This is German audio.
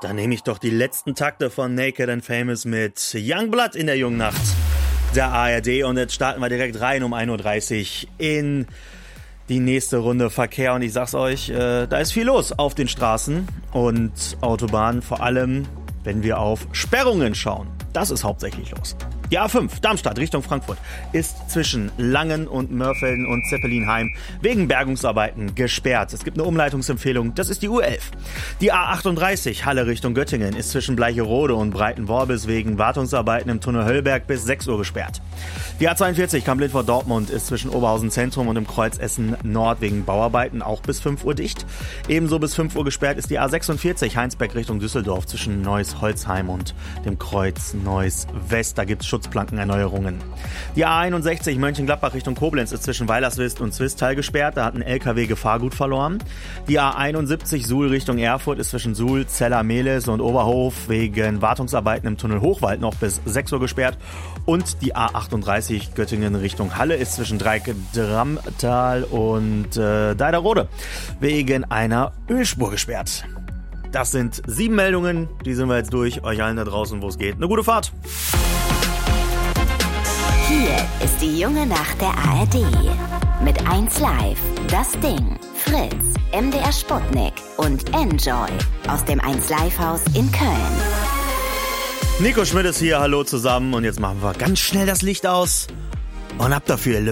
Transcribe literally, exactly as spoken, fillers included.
Dann nehme ich doch die letzten Takte von Naked and Famous mit Youngblood in der jungen Nacht der A R D. Und jetzt starten wir direkt rein um ein Uhr dreißig in die nächste Runde Verkehr. Und ich sag's euch, äh, da ist viel los auf den Straßen und Autobahnen, vor allem wenn wir auf Sperrungen schauen. Das ist hauptsächlich los. Die A fünf, Darmstadt Richtung Frankfurt, ist zwischen Langen und Mörfelden und Zeppelinheim wegen Bergungsarbeiten gesperrt. Es gibt eine Umleitungsempfehlung, das ist die U elf. Die A achtunddreißig, Halle Richtung Göttingen, ist zwischen Bleicherode und Breitenworbis wegen Wartungsarbeiten im Tunnel Höllberg bis sechs Uhr gesperrt. Die A zweiundvierzig, Kamp-Lindfort-Dortmund, ist zwischen Oberhausen Zentrum und im Kreuz Essen Nord wegen Bauarbeiten auch bis fünf Uhr dicht. Ebenso bis fünf Uhr gesperrt ist die A sechsundvierzig, Heinsberg Richtung Düsseldorf, zwischen Neuss-Holzheim und dem Kreuz Neuss-West. Da gibt's Schutzplankenerneuerungen. Die A einundsechzig, Mönchengladbach Richtung Koblenz, ist zwischen Weilerswist und Zwistal gesperrt. Da hat ein L K W Gefahrgut verloren. Die A einundsiebzig, Suhl Richtung Erfurt, ist zwischen Suhl, Zeller-Mehlis und Oberhof wegen Wartungsarbeiten im Tunnel Hochwald noch bis sechs Uhr gesperrt. Und die A achtunddreißig, Göttingen Richtung Halle, ist zwischen Dreieck-Dramtal und äh, Deiderode wegen einer Ölspur gesperrt. Das sind sieben Meldungen, die sind wir jetzt durch. Euch allen da draußen, wo es geht. Eine gute Fahrt! Hier ist die junge Nacht der A R D. Mit eins Live, Das Ding, Fritz, M D R Sputnik und Enjoy aus dem eins Live Haus in Köln. Nico Schmidt ist hier, hallo zusammen. Und jetzt machen wir ganz schnell das Licht aus. Und ab dafür, Le